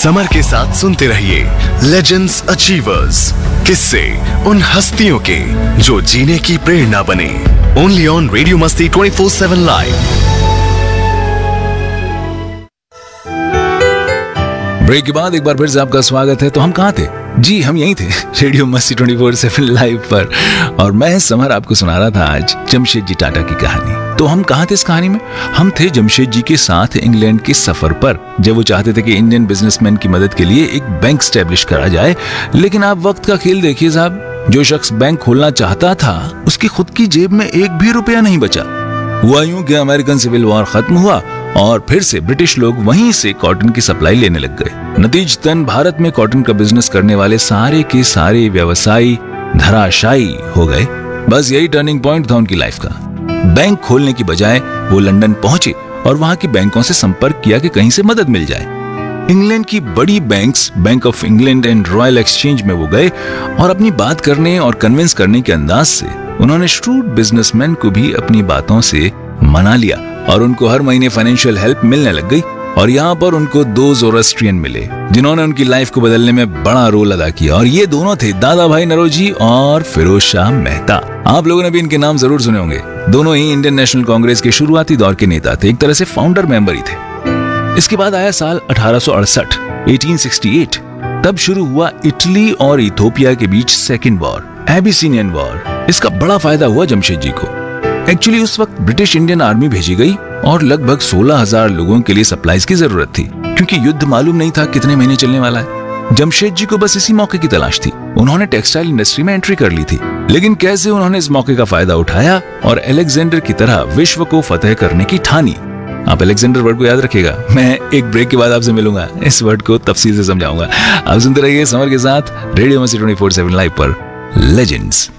Summer के साथ सुनते रहिए लेजेंड्स अचीवर्स, किस्से उन हस्तियों के जो जीने की प्रेरणा बने। ओनली ऑन रेडियो मस्ती 24/7 लाइव। ब्रेक के बाद एक बार फिर से आपका स्वागत है। तो हम कहाँ थे? जी हम यहीं थे, रेडियो मस्ती 24/7 लाइव पर। और मैं समर आपको सुना रहा था आज जमशेद जी टाटा की कहानी। तो हम कहाँ थे इस कहानी में? हम थे जमशेद जी के साथ इंग्लैंड के सफर पर, जब वो चाहते थे कि इंडियन बिजनेसमैन की मदद के लिए एक बैंक स्टैब्लिश करा जाए। लेकिन आप वक्त का खेल देखिए साहब, जो शख्स बैंक खोलना चाहता था उसकी खुद की जेब में एक भी रुपया नहीं बचा। हुआ यूं कि अमेरिकन सिविल वॉर खत्म हुआ और फिर से ब्रिटिश लोग वहीं से कॉटन की सप्लाई लेने लग गए। नतीजतन भारत में कॉटन का बिजनेस करने वाले सारे के सारे व्यवसायी धराशायी हो गए। बस यही टर्निंग पॉइंट था उनकी लाइफ का। बैंक खोलने की बजाय वो लंदन पहुंचे और वहां के बैंकों से संपर्क किया कि कहीं से मदद मिल जाए। इंग्लैंड की बड़ी banks, bank of England and royal exchange में वो गए और अपनी बात करने और कन्विंस करने के अंदाज से उन्होंने श्रूड बिजनेसमैन को भी अपनी बातों से मना लिया और उनको हर महीने फाइनेंशियल हेल्प मिलने लग गई। और यहाँ पर उनको 2 ज़ोरास्ट्रियन मिले जिन्होंने उनकी लाइफ को बदलने में बड़ा रोल अदा किया। और ये दोनों थे दादा भाई नौरोजी और फिरोज शाह मेहता। आप लोगों ने भी इनके नाम जरूर सुने होंगे। दोनों ही इंडियन नेशनल कांग्रेस के शुरुआती दौर के नेता थे, एक तरह से फाउंडर मेंबर ही थे। इसके बाद आया साल 1868, 1868। तब शुरू हुआ इटली और इथोपिया के बीच सेकेंड वॉर, एबिसिनियन वॉर। इसका बड़ा फायदा हुआ जमशेद जी को। एक्चुअली उस वक्त ब्रिटिश इंडियन आर्मी भेजी गई और लगभग 16,000 लोगों के लिए सप्लाईज की जरूरत थी, क्योंकि युद्ध मालूम नहीं था कितने महीने चलने वाला है। जमशेद जी को बस इसी मौके की तलाश थी। उन्होंने टेक्सटाइल इंडस्ट्री में एंट्री कर ली थी, लेकिन कैसे उन्होंने इस मौके का फायदा उठाया और अलेक्जेंडर की तरह विश्व को फतेह करने की ठानी। आप अलेक्जेंडर वर्ड को याद रखिएगा, मैं एक ब्रेक के बाद आपसे मिलूंगा, इस वर्ड को तफसील से समझाऊंगा। आप सुनते रहिए समर के साथ रेडियो मस्ती 24/7 लाइव पर लेजेंड्स।